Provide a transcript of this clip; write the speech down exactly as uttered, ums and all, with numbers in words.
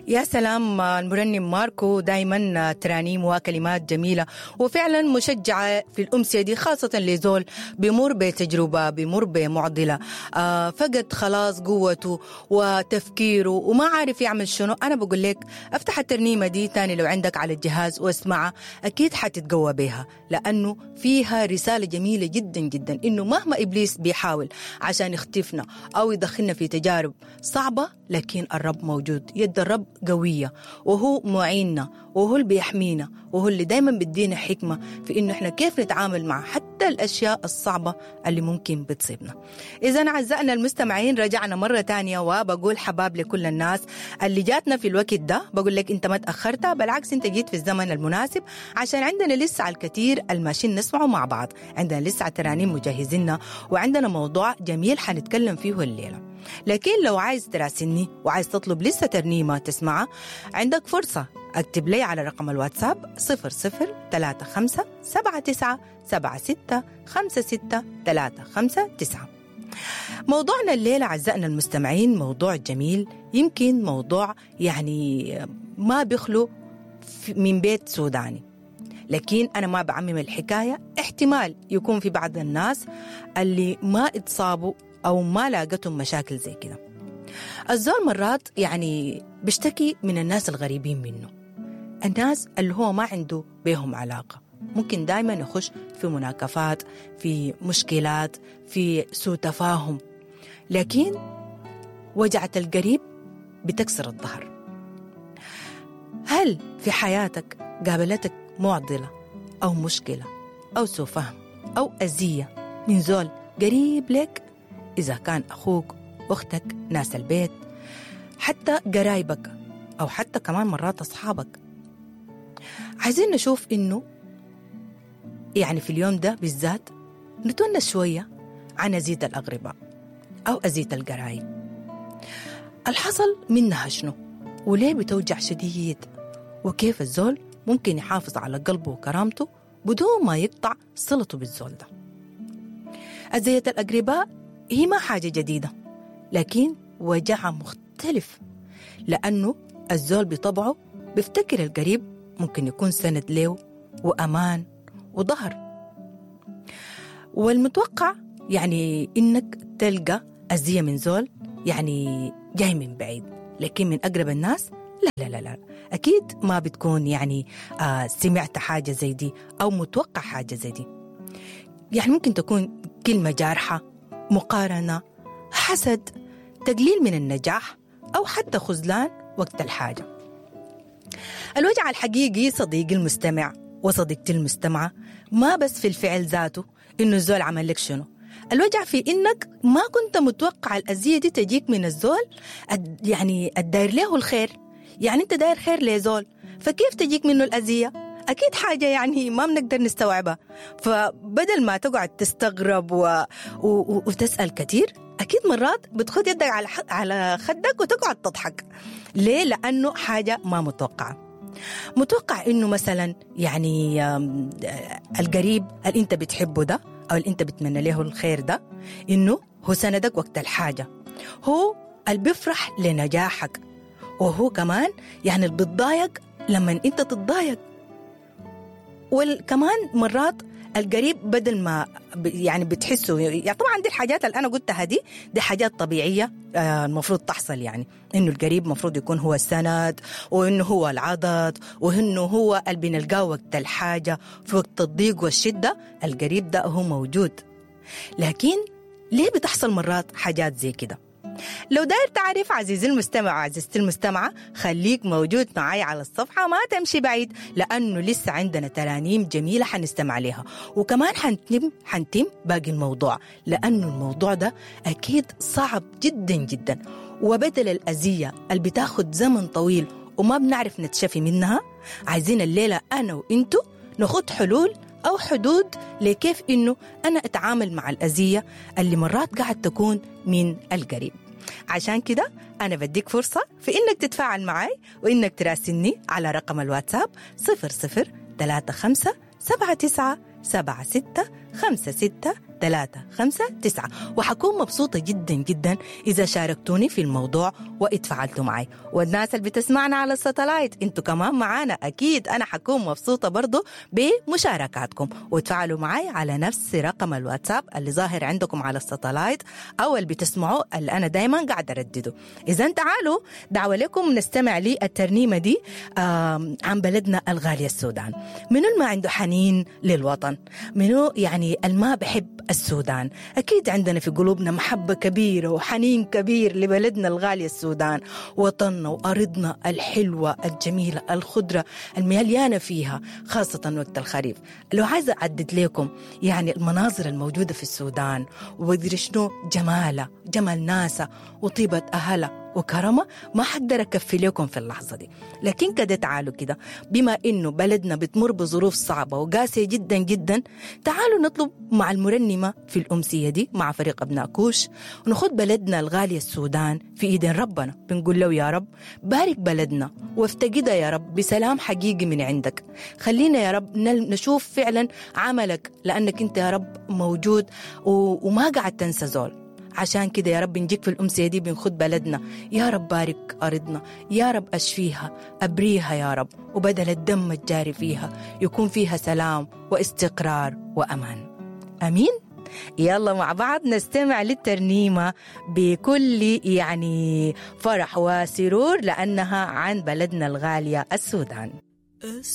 يا سلام، المرنم ماركو دايما ترانيم وكلمات جميلة وفعلا مشجعة في الأمسية دي، خاصة لزول بمر بتجربة بمر بمعضلة، آه فقد خلاص قوته وتفكيره وما عارف يعمل شنو. أنا بقول لك افتح الترنيمة دي تاني لو عندك على الجهاز واسمعها، أكيد حتتقوى بها، لأنه فيها رسالة جميلة جدا جدا، إنه مهما إبليس بيحاول عشان يختفنا أو يدخلنا في تجارب صعبة، لكن الرب موجود، يد الرب قوية وهو معيننا وهو اللي بيحمينا وهو اللي دايما بدينا حكمة في إنه إحنا كيف نتعامل مع حتى الأشياء الصعبة اللي ممكن بتصيبنا. إذا أعزائنا المستمعين، رجعنا مرة تانية وبقول حباب لكل الناس اللي جاتنا في الوقت ده، بقول لك أنت ما تأخرت، بالعكس أنت جيت في الزمن المناسب، عشان عندنا لسه على الكثير الماشين نسمعه مع بعض، عندنا لسه ترانيم مجهزيننا، وعندنا موضوع جميل حنتكلم فيه الليلة. لكن لو عايز تراسلني وعايز تطلب لسه ترنيمة تسمعها، عندك فرصة، اكتب لي على رقم الواتساب صفر صفر ثلاثة خمسة سبعة تسعة سبعة ستة خمسة ستة ثلاثة خمسة تسعة. موضوعنا الليلة أعزائنا المستمعين موضوع جميل، يمكن موضوع يعني ما بيخلو من بيت سوداني، لكن أنا ما بعمم الحكاية، احتمال يكون في بعض الناس اللي ما اتصابوا أو ما لاقتهم مشاكل زي كده. الزول مرات يعني بيشتكي من الناس الغريبين منه، الناس اللي هو ما عنده بيهم علاقة، ممكن دايما يخش في مناكفات، في مشكلات، في سوء تفاهم، لكن وجعة القريب بتكسر الظهر. هل في حياتك قابلتك معضلة أو مشكلة أو سوء فهم أو أذية من زول قريب لك؟ إذا كان أخوك، أختك، ناس البيت، حتى قرايبك، أو حتى كمان مرات أصحابك، عايزين نشوف إنه يعني في اليوم ده بالذات نتونس شوية عن أذية الأغرباء أو أذية القرايب. الحصل منها شنو؟ وليه بتوجع شديد؟ وكيف الزول ممكن يحافظ على قلبه وكرامته بدون ما يقطع صلته بالزول ده؟ أذية الأقرباء هي ما حاجة جديدة، لكن وجعها مختلف، لأنه الزول بطبعه بيفتكر القريب ممكن يكون سند له وأمان وظهر، والمتوقع يعني إنك تلقى أذية من زول يعني جاي من بعيد، لكن من أقرب الناس لا لا لا لا أكيد ما بتكون يعني آه سمعت حاجة زي دي أو متوقع حاجة زي دي. يعني ممكن تكون كلمة جارحة، مقارنة، حسد، تقليل من النجاح، أو حتى خذلان وقت الحاجة. الوجع الحقيقي صديقي المستمع وصديقتي المستمعة ما بس في الفعل ذاته إنه الزول عمل لك شنو، الوجع في إنك ما كنت متوقع الأذية دي تجيك من الزول يعني الداير له الخير. يعني أنت داير خير لزول، فكيف تجيك منه الأذية؟ أكيد حاجة يعني ما بنقدر نستوعبها. فبدل ما تقعد تستغرب و... و... وتسأل كتير، أكيد مرات بتخد يدك على ح... على خدك وتقعد تضحك. ليه؟ لأنه حاجة ما متوقعة. متوقع إنه مثلا يعني القريب اللي أنت بتحبه ده أو اللي أنت بتمنى له الخير ده، إنه هو سندك وقت الحاجة، هو اللي بيفرح لنجاحك، وهو كمان يعني اللي بتضايق لما أنت تتضايق. وكمان مرات القريب بدل ما يعني بتحسه، يعني طبعا دي الحاجات اللي أنا قلتها دي دي حاجات طبيعية آه المفروض تحصل، يعني إنه القريب مفروض يكون هو السند، وإنه هو العضد، وإنه هو اللي بنلقاه وقت الحاجة، في وقت الضيق والشدة القريب ده هو موجود. لكن ليه بتحصل مرات حاجات زي كده؟ لو داير تعرف عزيزي المستمع وعزيزتي المستمعة، خليك موجود معي على الصفحة، ما تمشي بعيد، لأنه لسه عندنا ترانيم جميلة حنستمع عليها، وكمان حنتم حنتم باقي الموضوع، لأنه الموضوع ده أكيد صعب جدا جدا. وبدل الأذية اللي بتاخد زمن طويل وما بنعرف نتشفي منها، عايزين الليلة أنا وإنتو نخد حلول أو حدود لكيف إنه أنا أتعامل مع الأذية اللي مرات قاعد تكون من القريب. عشان كده أنا بديك فرصة في إنك تتفاعل معي وإنك تراسلني على رقم الواتساب صفر صفر ثلاثة خمسة سبعة تسعة سبعة ستة خمسة ستة ثلاثة خمسة تسعة. وحكون مبسوطة جدا جدا إذا شاركتوني في الموضوع واتفعلتوا معي. والناس اللي بتسمعنا على الساتلايت انتوا كمان معانا، أكيد أنا حكون مبسوطة برضو بمشاركاتكم، وتفعلوا معي على نفس رقم الواتساب اللي ظاهر عندكم على الساتلايت أو اللي بتسمعوا اللي أنا دايما قاعدة أردده. إذن تعالوا دعوة لكم نستمع لي الترنيمة دي عن بلدنا الغالية السودان. منو ما عنده حنين للوطن؟ منو يعني الما بحب السودان؟ أكيد عندنا في قلوبنا محبة كبيرة وحنين كبير لبلدنا الغالية السودان، وطننا وأرضنا الحلوة الجميلة الخضرة المليانة فيها، خاصة وقت الخريف. لو عايزة أعدد لكم يعني المناظر الموجودة في السودان وقدر شنو جمالها، جمال ناسها وطيبة أهلها وكرمة، ما حقدر أكفي لكم في اللحظة دي. لكن كده تعالوا كده، بما إنه بلدنا بتمر بظروف صعبة وقاسية جدا جدا، تعالوا نطلب مع المرنمة في الأمسية دي مع فريق أبناء كوش، ونخد بلدنا الغالية السودان في إيدين ربنا. بنقول له يا رب بارك بلدنا وافتقدها يا رب بسلام حقيقي من عندك. خلينا يا رب نشوف فعلا عملك، لأنك أنت يا رب موجود وما قاعد تنسى زول. عشان كده يا رب نجيك في الأمسية دي بنخد بلدنا، يا رب بارك أرضنا، يا رب أشفيها أبريها يا رب، وبدل الدم الجاري فيها يكون فيها سلام واستقرار وأمان. أمين. يلا مع بعض نستمع للترنيمة بكل يعني فرح وسرور، لأنها عن بلدنا الغالية السودان.